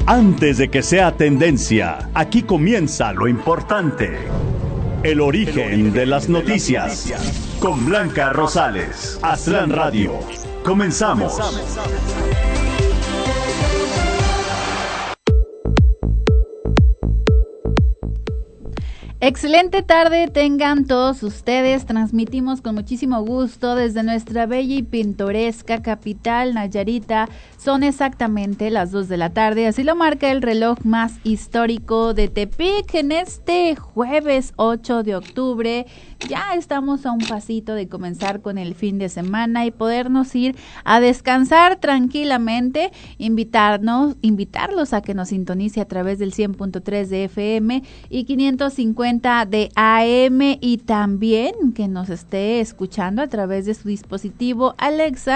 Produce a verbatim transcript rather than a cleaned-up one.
Antes de que sea tendencia, aquí comienza lo importante. El origen de las noticias. Con Blanca Rosales. Aztlán Radio. Comenzamos. Excelente tarde tengan todos ustedes. Transmitimos con muchísimo gusto desde nuestra bella y pintoresca capital Nayarita. Son exactamente las dos de la tarde, así lo marca el reloj más histórico de Tepic en este jueves ocho de octubre. Ya estamos a un pasito de comenzar con el fin de semana y podernos ir a descansar tranquilamente, invitarnos, invitarlos a que nos sintonice a través del cien punto tres de F M y quinientos cincuenta de A M, y también que nos esté escuchando a través de su dispositivo Alexa